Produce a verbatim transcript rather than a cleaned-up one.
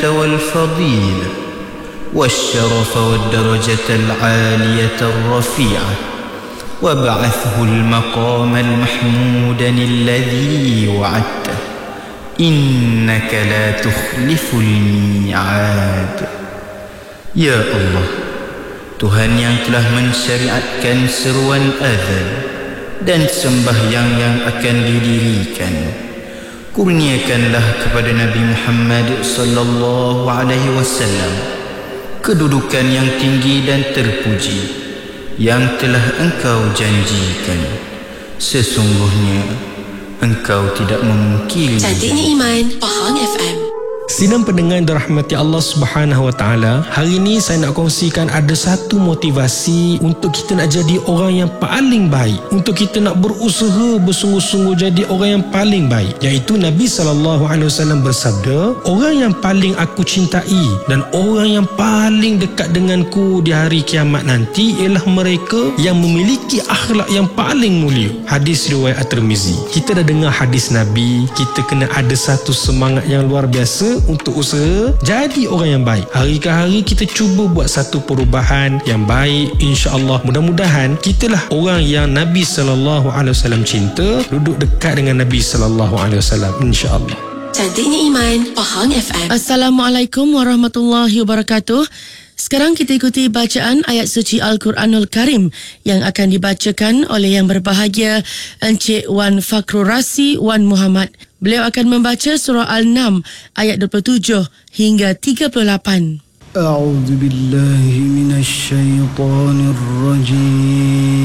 والفضيلة والشرف والدرجة العالية الرفيعة وابعثه المقام المحمود الذي وعدته إنك لا تخلف الميعاد. Ya Allah, Tuhan yang telah mensyariatkan seruan azan dan sembahyang yang akan didirikan, kurniakanlah kepada Nabi Muhammad sallallahu alaihi wasallam kedudukan yang tinggi dan terpuji yang telah Engkau janjikan. Sesungguhnya Engkau tidak memungkiri. Cantiknya Iman, Pahang F M. Sidang pendengar yang dirahmati Allah Subhanahu Wa Taala, hari ini saya nak kongsikan ada satu motivasi untuk kita nak jadi orang yang paling baik, untuk kita nak berusaha bersungguh-sungguh jadi orang yang paling baik, iaitu Nabi sallallahu alaihi wasallam bersabda, orang yang paling aku cintai dan orang yang paling dekat denganku di hari kiamat nanti ialah mereka yang memiliki akhlak yang paling mulia. Hadis riwayat At-Tirmizi. Kita dah dengar hadis Nabi, kita kena ada satu semangat yang luar biasa untuk usaha jadi orang yang baik. Hari ke hari kita cuba buat satu perubahan yang baik, insya-Allah. Mudah-mudahan kitalah orang yang Nabi sallallahu alaihi wasallam cinta, duduk dekat dengan Nabi sallallahu alaihi wasallam, insya-Allah. Cantiknya Iman, Pahang F M. Assalamualaikum warahmatullahi wabarakatuh. Sekarang kita ikuti bacaan ayat suci Al-Quranul Karim yang akan dibacakan oleh yang berbahagia Encik Wan Fakrul Rasi Wan Muhammad. Beliau akan membaca surah Al-Nam ayat dua puluh tujuh hingga tiga puluh lapan. A'udzu billahi minasy syaithanir rajim.